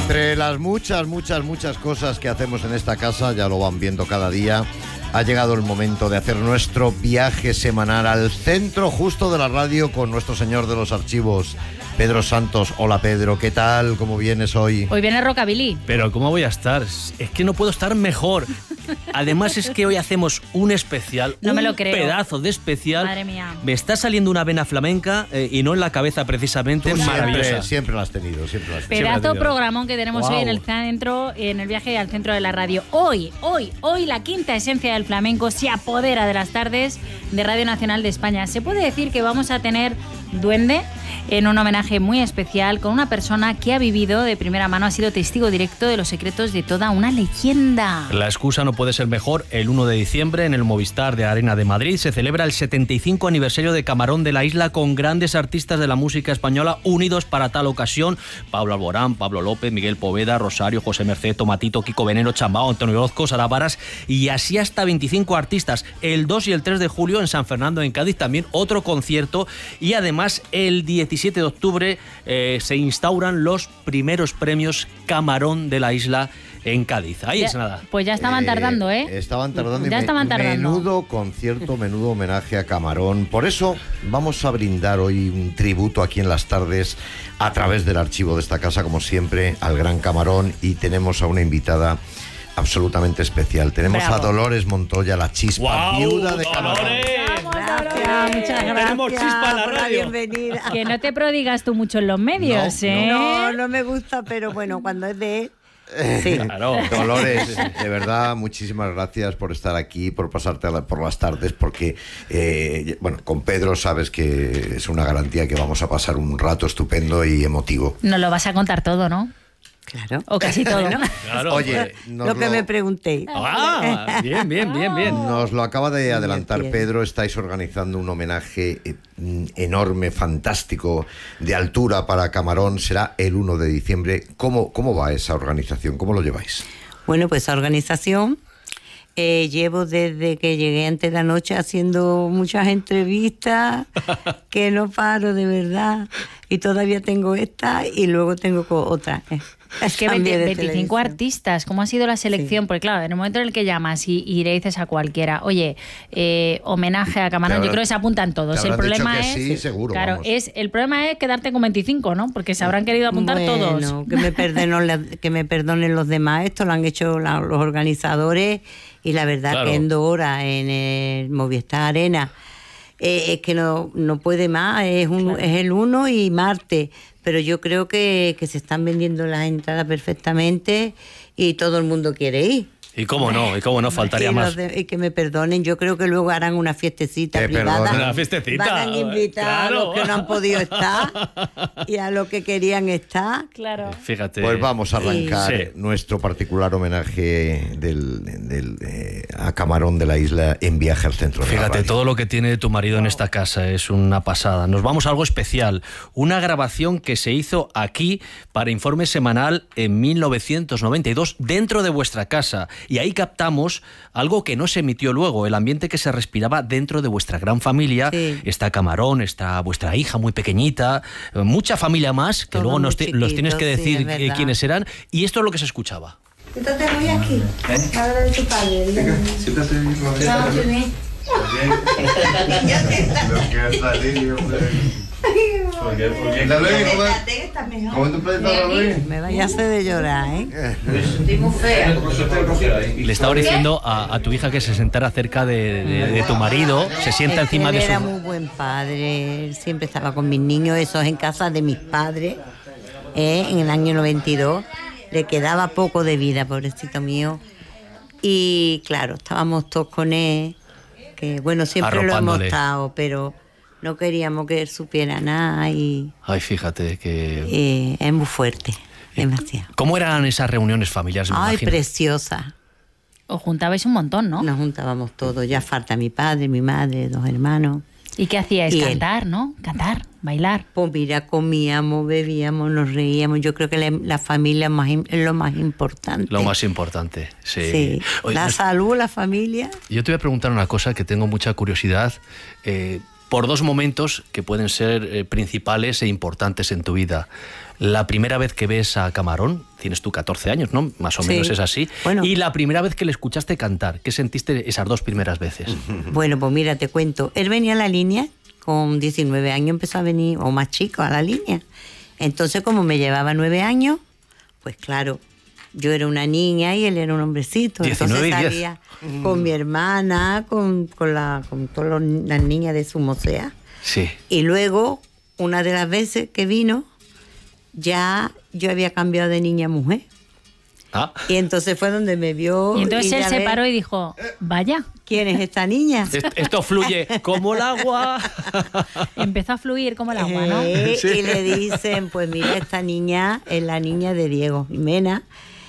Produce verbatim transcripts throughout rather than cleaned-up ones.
Entre las muchas, muchas, muchas cosas que hacemos en esta casa, ya lo van viendo cada día, ha llegado el momento de hacer nuestro viaje semanal al centro justo de la radio con nuestro señor de los archivos, Pedro Santos. Hola Pedro, ¿qué tal? ¿Cómo vienes hoy? Hoy viene Rockabilly. Pero ¿cómo voy a estar? Es que no puedo estar mejor. Además es que hoy hacemos un especial, no un me lo creo. pedazo de especial. Madre mía. Me está saliendo una vena flamenca eh, y no en la cabeza precisamente. Tú maravillosa. Siempre, siempre la has tenido, siempre la has tenido. Pedazo programón que tenemos Wow. hoy en el centro, en el viaje al centro de la radio. Hoy, hoy, hoy la quinta esencia del flamenco se apodera de las tardes de Radio Nacional de España. Se puede decir que vamos a tener duende en un homenaje muy especial con una persona que ha vivido de primera mano, ha sido testigo directo de los secretos de toda una leyenda. La excusa no puede ser mejor. El uno de diciembre en el Movistar de Arena de Madrid se celebra el setenta y cinco aniversario de Camarón de la Isla con grandes artistas de la música española unidos para tal ocasión. Pablo Alborán, Pablo López, Miguel Poveda, Rosario, José Merced, Tomatito, Kiko Veneno, Chambao, Antonio Orozco, Sara Varas y así hasta veinticinco artistas. El dos y el tres de julio en San Fernando, en Cádiz, también otro concierto y además el diecisiete de octubre eh, se instauran los primeros premios Camarón de la Isla en Cádiz. Ahí Ya, es nada. Pues ya estaban tardando, ¿eh? Estaban tardando. Ya y estaban tardando. Menudo concierto, menudo homenaje a Camarón. Por eso vamos a brindar hoy un tributo aquí en las tardes a través del archivo de esta casa, como siempre, al gran Camarón, y tenemos a una invitada absolutamente especial. Tenemos Bravo. a Dolores Montoya, la chispa, ¡Guau, viuda de Camarón. Dolores! Gracias, muchas gracias. Tenemos chispa en la por radio. bienvenida. Que no te prodigas tú mucho en los medios, No, ¿eh? No, no me gusta, pero bueno, cuando es de él. Sí. Claro. Dolores, de verdad, muchísimas gracias por estar aquí, por pasarte a la- por las tardes, porque, eh, bueno, con Pedro sabes que es una garantía que vamos a pasar un rato estupendo y emotivo. Nos lo vas a contar todo, ¿no? Claro. O casi todo. Claro. Oye, nos Lo que me preguntéis. Ah, bien, bien, bien, bien. Nos lo acaba de adelantar bien. Pedro, estáis organizando un homenaje eh, mm, enorme, fantástico, de altura para Camarón, será el uno de diciembre. ¿Cómo, cómo va esa organización? ¿Cómo lo lleváis? Bueno, pues esa organización eh, llevo desde que llegué antes de la noche haciendo muchas entrevistas que no paro de verdad y todavía tengo esta y luego tengo co- otra. eh. Es que También veinte, de veinticinco televisión. artistas, ¿cómo ha sido la selección? Sí. Porque claro, en el momento en el que llamas y, y le dices a cualquiera, oye, eh, homenaje a Camarón, Te habrá- yo creo que se apuntan todos. te El habrán problema dicho es, que sí, seguro, claro, vamos. es el problema es quedarte con veinticinco, ¿no? Porque se habrán querido apuntar bueno, todos. Que me, perdonen, la- que me perdonen los demás, esto lo han hecho la- los organizadores y la verdad Claro. que en dos horas en el Movistar Arena eh, es que no, no puede más, es, un, Claro. es el uno y martes, pero yo creo que, que se están vendiendo las entradas perfectamente y todo el mundo quiere ir. Y cómo no, y cómo no, faltaría y, los más. de- y que me perdonen, yo creo que luego harán una fiestecita Te privada. perdonan. Una fiestecita, Van a invitar claro. a los que no han podido estar y a los que querían estar. Claro. Fíjate. Pues vamos a arrancar Sí. nuestro particular homenaje del, del, eh, a Camarón de la Isla en viaje al centro de la Fíjate, radio. todo lo que tiene tu marido en esta casa es una pasada. Nos vamos a algo especial. Una grabación que se hizo aquí para Informe Semanal en mil novecientos noventa y dos dentro de vuestra casa. Y ahí captamos algo que no se emitió luego, el ambiente que se respiraba dentro de vuestra gran familia. Sí. Está Camarón, está vuestra hija muy pequeñita, eh, mucha familia más, que Todos luego muy nos ti- los tienes que chiquitos, sí, decir es eh, verdad. quiénes eran. Y esto es lo que se escuchaba. Entonces voy aquí. Ahora de tu padre. dígame. Siéntate ahí, Chao, Jimmy. Espérate, que estás mejor. ¿Cómo te prestas, Luis? Me vaya a hacer de llorar, ¿eh? Estoy muy fea. Y le estaba diciendo a, a tu hija que se sentara cerca de, de- de tu marido, se sienta Es que encima él de su... era muy buen padre, él siempre estaba con mis niños, esos en casa de mis padres, ¿eh? En el año noventa y dos. Le quedaba poco de vida, pobrecito mío. Y claro, estábamos todos con él, que bueno, siempre lo hemos Arropándole. estado, pero no queríamos que él supiera nada y Ay, fíjate que... eh, es muy fuerte, demasiado. ¿Cómo eran esas reuniones familiares? Me Ay, imagino? preciosa. Os juntabais un montón, ¿no? Nos juntábamos todos, ya falta mi padre, mi madre, dos hermanos. ¿Y qué hacíais? Y él. Cantar, ¿no? Cantar, bailar. Pues mira, comíamos, bebíamos, nos reíamos. Yo creo que la, la familia más im- es lo más importante. Lo más importante, sí. Sí. Oye, La nos- salud, la familia. Yo te voy a preguntar una cosa que tengo mucha curiosidad. Eh, por dos momentos que pueden ser eh, principales e importantes en tu vida. La primera vez que ves a Camarón, tienes tú catorce años, ¿no? Más o Sí. menos es así. Bueno. Y la primera vez que le escuchaste cantar, ¿qué sentiste esas dos primeras veces? Bueno, pues mira, te cuento. Él venía a la línea, con diecinueve años empezó a venir, o más chico, a la línea. Entonces, como me llevaba nueve años, pues claro, yo era una niña y él era un hombrecito. diecinueve Entonces y diez. salía con mi hermana, con, con, la, con todas los- las niñas de su mocea. Sí. Y luego, una de las veces que vino, ya yo había cambiado de niña a mujer. Ah, Y entonces fue donde me vio. Y entonces él ya se ves, paró y dijo, vaya, ¿quién es esta niña? est- esto fluye como el agua. empezó a fluir como el agua, ¿no? Eh, Sí. Y le dicen, pues mira, esta niña es la niña de Diego Jimena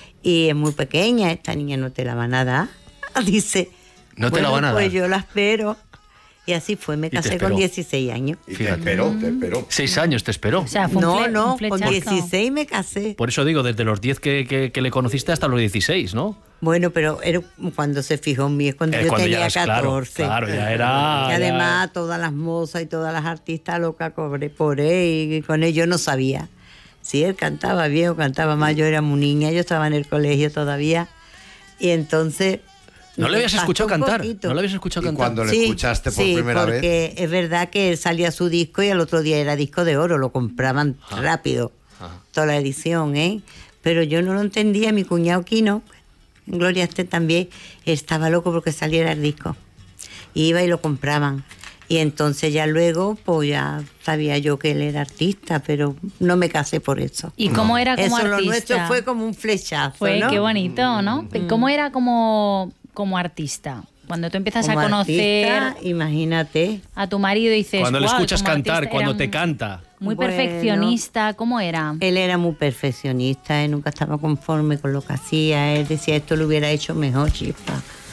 y es muy pequeña, esta niña no te la van a dar. Dice, No te la "Bueno, van a pues dar". yo la espero. Y así fue, me te casé esperó. con dieciséis años. Y te Fíjate. esperó, te esperó. Seis años te esperó. O sea, fue un, No, fle- no, un con flechazo. dieciséis me casé. Por eso digo, desde los diez que, que, que le conociste hasta los dieciséis, ¿no? Bueno, pero era cuando se fijó en mí, es cuando Es yo cuando ya tenía eras- claro, catorce. claro, ya era- Y ya- además todas las mozas y todas las artistas locas cobré por él y con él yo no sabía si él cantaba bien o cantaba mal. Yo era muy niña, yo estaba en el colegio todavía y entonces... ¿No le habías me escuchado pasó un cantar? poquito. ¿No le habías escuchado Y cantar? cuando le escuchaste por sí, primera vez. porque es verdad que él salía su disco y al otro día era disco de oro, lo compraban Ah. rápido, toda la edición, ¿eh? Pero yo no lo entendía, mi cuñado Quino, Gloria este también, estaba loco porque saliera el disco. Iba y lo compraban. Y entonces ya luego, pues ya sabía yo que él era artista, pero no me casé por eso. ¿Y cómo era como Eso artista? lo nuestro fue como un flechazo, Fue, ¿no? qué bonito, ¿no? ¿Cómo era como, como artista? Cuando tú empiezas Como a conocer artista, imagínate. a tu marido y dices, Cuando le "Guau, escuchas como cantar, artista cuando era te muy- canta. Muy Bueno. perfeccionista, ¿cómo era? Él era muy perfeccionista, él nunca estaba conforme con lo que hacía, él decía, esto lo hubiera hecho mejor, chispa.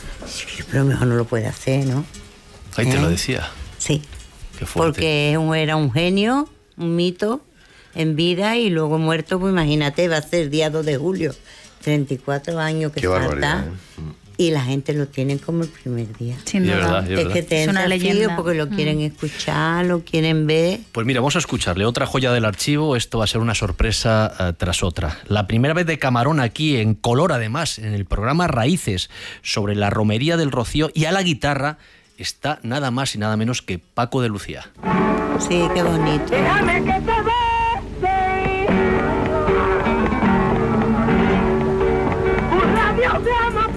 Sí, pero mejor no lo puede hacer, ¿no? Ahí te ¿Eh? lo decía. Sí, Qué fuerte. porque es un- era un genio, un mito en vida y luego muerto, pues imagínate, va a ser día dos de julio, treinta y cuatro años que Qué falta. barbaridad, ¿eh? Y la gente lo tiene como el primer día. Sin Y es duda. verdad, y es Es verdad. que te Es una entra frío leyenda. porque lo quieren escuchar, lo quieren ver. Pues mira, vamos a escucharle otra joya del archivo. Esto va a ser una sorpresa eh, tras otra. La primera vez de Camarón aquí, en color además, en el programa Raíces, sobre la romería del Rocío, y a la guitarra está nada más y nada menos que Paco de Lucía. Sí, qué bonito. Déjame que te bese. Un radio de amapola.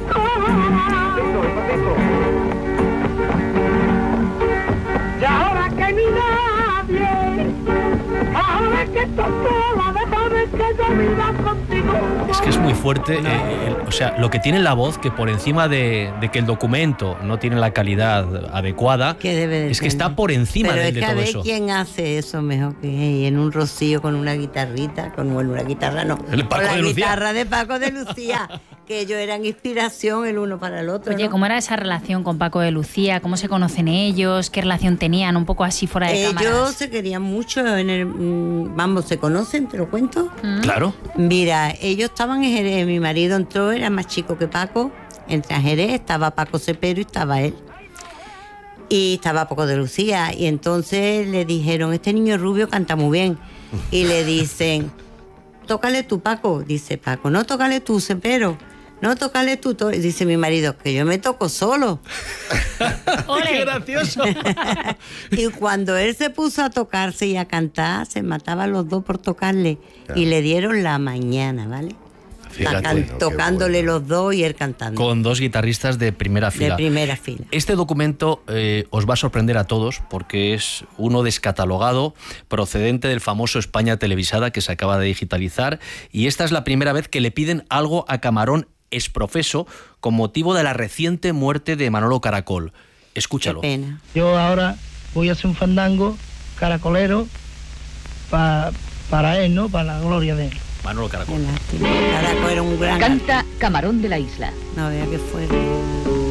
Y ahora que ni nadie, ahora que estás sola, déjame que yo viva contigo. Es que es muy fuerte, eh, el- o sea, lo que tiene la voz, que por encima de, de que el documento no tiene la calidad adecuada, Que debe de es que tener. está por encima Pero de, es de que a todo ver eso. quién hace eso mejor que él, en un Rocío con una guitarrita, con bueno, una guitarra no, El con Paco la de Lucía. guitarra de Paco de Lucía, que ellos eran inspiración el uno para el otro. Oye, ¿no? ¿cómo era esa relación con Paco de Lucía? ¿Cómo se conocen ellos? ¿Qué relación tenían? Un poco así fuera de Ellos cámaras. se querían mucho, en el, mm, vamos, ¿se conocen? ¿Te lo cuento? Claro. Mira, ellos estaban en Jerez, mi marido entró, era más chico que Paco, entré a Jerez, estaba Paco Cepero y estaba él. Y estaba Paco de Lucía, y entonces le dijeron, este niño rubio canta muy bien. Y le dicen, tócale tú, Paco. Dice Paco, no, tócale tú, Cepero. No, tócale tú. to-". Dice mi marido, que yo me toco solo. ¡Ole! ¡Qué gracioso! Y cuando él se puso a tocarse y a cantar, se mataban los dos por tocarle. Y le dieron la mañana, ¿vale? Fíjate. La can- Bueno, qué tocándole bueno. los dos y él cantando. Con dos guitarristas de primera de fila. primera fila. Este documento eh, os va a sorprender a todos porque es uno descatalogado procedente del famoso España Televisada que se acaba de digitalizar, y esta es la primera vez que le piden algo a Camarón exprofeso con motivo de la reciente muerte de Manolo Caracol. Qué Escúchalo. pena. Yo ahora voy a hacer un fandango caracolero pa- para él, ¿no? Para la gloria de él. Manolo Qué Caracol. lástima. Caraco era un gran... Canta Camarón de la Isla. No, vea que fuerte.